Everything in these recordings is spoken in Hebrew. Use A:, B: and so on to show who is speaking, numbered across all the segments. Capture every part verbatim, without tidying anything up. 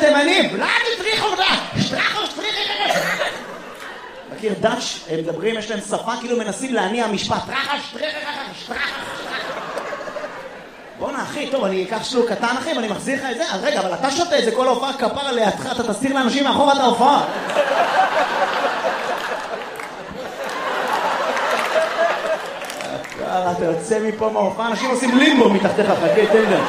A: התימנים, לא תטריחו אותה, שטרחו, שטריחו. מכיר דאץ', הם מדברים, יש להם שפה, כאילו מנסים להניע משפט, טרחה, שטריחו, שטרחו. בוא'נה אחי, טוב, אני אקח שלוק קטן אחי, ואני מחזיר לך את זה, אז רגע, אבל אתה שותה את זה כל ההופעה כפרה לידך, אתה תסתיר לאנשים מאחור את ההופעה. אתה יוצא מפה מההופעה, אנשים עושים לימבו מתחתיך, חכה, תן להם.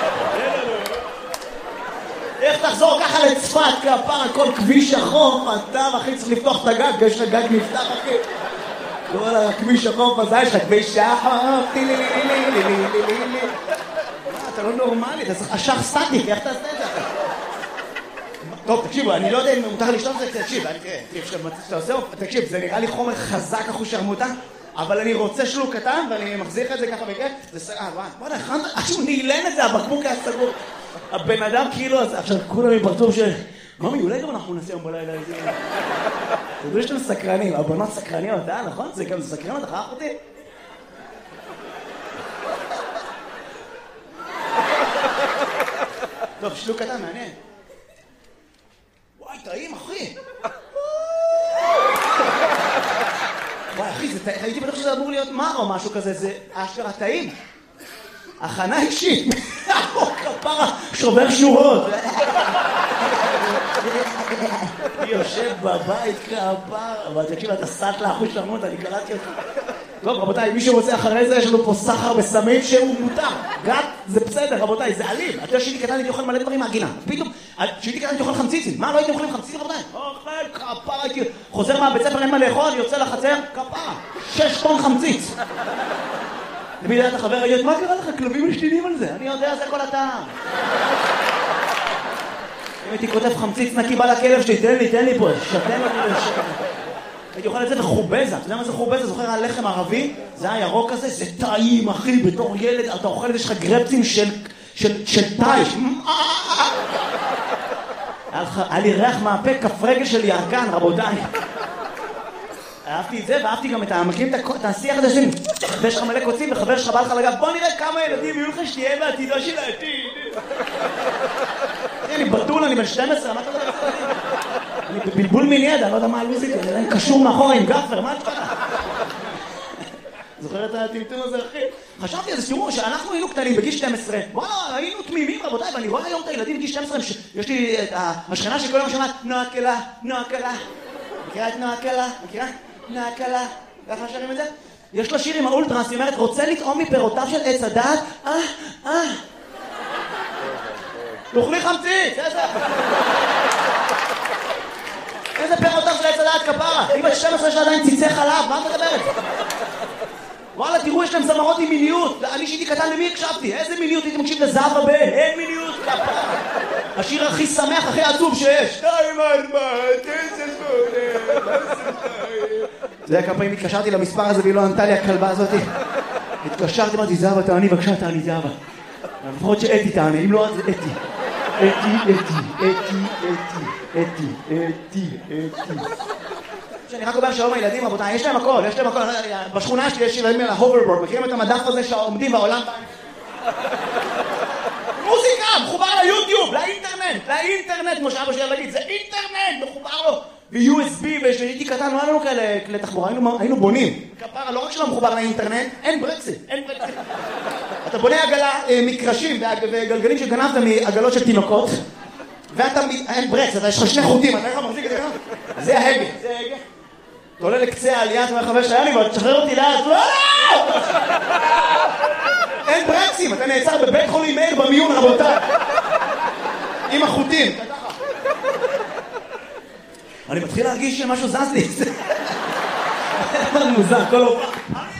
A: איך תחזור ככה לצפת, כפרה, כל כביש החוף, אתה אחי צריך לפתוח את הגג, יש לך גג נפתח אחי. לא על הכביש החוף, אז יש לך כביש החוף, טילי לי לי לי לי לי לי לי. אתה לא נורמלי, אתה צריך אשך סטטיק, איך תעשה את זה? טוב, תקשיבו, אני לא יודע אם מותר לשתות את זה, תקשיב, תקשיב, זה נראה לי חומר חזק אחוש שרמוטה, אבל אני רוצה שלוק קטן, ואני מחזיר לך את זה ככה בכיף, זה סגר, וואי, וואי, עכשיו נעלן את זה, הבקבוק היה סגור. הבן אדם כאילו, עכשיו כולם עם פרצוף של, ממי, אולי גם אנחנו נעשה יום בלילה איזה... זה דברים שאתם סקרנים, הבנות סקרניות, אה, נכון? זה גם סקרן אותך, אח אותי? טוב, שלוק קטן, מעניין. וואי, טעים, אחי. וואי, אחי, הייתי בטוח שזה אמור להיות מר או משהו כזה, זה אשכרה טעים. הכנה אישית. כפרה, שובר שורות. אני יושב בבית כפרה, אבל תקשיב, אתה סט לאחוש שרמות, אני קלטתי אותך. טוב, רבותיי, מי שרוצה אחרי זה, יש לנו פה סחר בסמים שהוא מותר. גת, זה בסדר, רבותיי, זה אלים. אתה יודע שהייתי קטן, הייתי אוכל מלא דברים מהגינה. פתאום, שהייתי קטן, הייתי אוכל חמציצים. מה, לא הייתי אוכלים חמציצים, רבותיי? אוכל, כפרה, הייתי... חוזר מהבית ספר, אין מה לאכול, יוצא לחצר, כפרה. שש טון חמציץ. למי יודעת החבר, ראית, מה קרה לך? כלבים משתינים על זה. אני יודע, זה כל הטעם. אם הייתי כותב חמציץ נקי, בא לכלב שלי, תן לי, תן לי פה, שתן לי לשקר. הייתי אוכל את זה וחובזה. אתה יודע מה זה חובזה? זוכר על לחם ערבי? זה הירוק הזה, זה טעים, אחי, בתור ילד, אתה אוכל את זה, יש לך גרפצים של טייש. היה לי ריח מהפה, כף רגל של ירקן, רבותיי. אהבתי את זה, ואהבתי גם את המקים, את השיח הזה שלי. ויש לך מלא קוצים, וחבר שלך בא לך לגב, בוא נראה כמה ילדים יהיו לך שתהיה בעתידו של העתיד. אני בטול, אני בן שתים עשרה, מה אתה יודע? אני בבלבול מיני, אני לא יודע מה הלוזית, אני קשור מאחורה עם גפר, מה את קרה? זוכר את הטמטום הזה, אחי? חשבתי על זה, תראו, שאנחנו היינו קטנים בגיל שתים עשרה, וואלה, היינו תמימים, רבותיי, ואני רואה היום את הילדים בגיל שתים עשרה, יש לי את השכנה שכל יום שמעת, נועה קלה, נועה קלה. מכירה את נועה קלה? מכירה? נועה קלה. ככה שרים את זה? יש לה שיר עם האולטרס, היא אומרת, רוצה לטעום מפירותיו של עץ הדעת? אה, אה. תאכלי חמציץ, איזה... איזה פירותיו של עץ הדעת כפרה? היא בת שתים עשרה שעדיין ציצי חלב, מה את מדברת? וואלה, תראו, יש להם זמרות עם מיניות. אני שהייתי קטן, למי הקשבתי? איזה מיניות? הייתי מקשיב לזהבה בן. אין מיניות כפרה. השיר הכי שמח, הכי עצוב שיש. שתיים ארבע, תשע שמונה. אתה יודע כמה פעמים התקשרתי למספר הזה והיא לא ענתה לי הכלבה הזאת? התקשרתי, אמרתי, זהבה, תעני, בבקשה, תעני, זהבה. לפחות שאתי תעני, אם לא, אז אתי. אתי, אתי, אתי, אתי, אתי, אתי, אתי. שאני רק אומר שהיום הילדים, רבותיי, יש להם הכל, יש להם הכל. בשכונה שלי יש ילדים מההוברבורד, מכירים את המדף הזה שעומדים בעולם? מוזיקה, מחובר ליוטיוב, לאינטרנט, לאינטרנט, כמו שאבא שלי להגיד, זה אינטרנט, מחובר לו. ב-יו אס בי, ושהייתי קטן, לא היה לנו כאלה כלי תחבורה, היינו בונים. כפרה, לא רק שלא מחובר לאינטרנט, אין ברקסים, אין ברקסים. אתה בונה עגלה, מקרשים וגלגלים שגנבת מעגלות של תינוקות, ואתה, אין ברקס, אתה יש לך שני חוטים, אתה איך מחזיק את זה ככה? זה ההגה, זה ההגה. אתה עולה לקצה העלייה, אתה אומר חבר שלי, אני תשחרר אותי לאט, לא, לא! אין ברקסים, אתה נעצר בבית חולים מאיר במיון, רבותיי. עם החוטים. אני מתחיל להרגיש שמשהו זז לי. זה מוזר, כל הופעה.